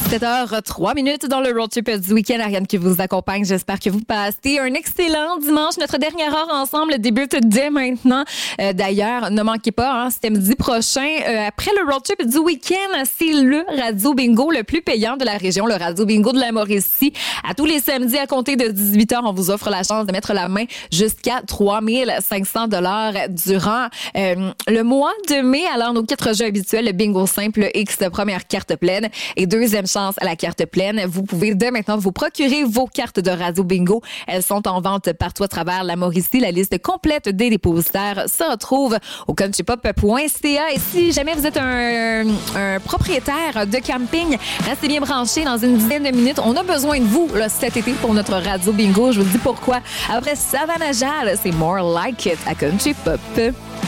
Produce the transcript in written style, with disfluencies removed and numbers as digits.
7h03 dans le road trip du week-end. Ariane qui vous accompagne. J'espère que vous passez un excellent dimanche. Notre dernière heure ensemble débute dès maintenant. D'ailleurs, ne manquez pas, c'est samedi prochain. Après le road trip du week-end, c'est le Radio Bingo le plus payant de la région, le Radio Bingo de la Mauricie. À tous les samedis, à compter de 18h, on vous offre la chance de mettre la main jusqu'à 3500 $ durant le mois de mai. Alors, nos 4 jeux habituels, le bingo simple X, première carte pleine et deuxième chance à la carte pleine. Vous pouvez dès maintenant vous procurer vos cartes de Radio Bingo. Elles sont en vente partout à travers la Mauricie. La liste complète des dépositaires se retrouve au countrypop.ca. Et si jamais vous êtes un propriétaire de camping, restez bien branchés. Dans une dizaine de minutes, on a besoin de vous là, cet été pour notre Radio Bingo. Je vous dis pourquoi. Après Savannah Jal, c'est More Like It à Country Pop.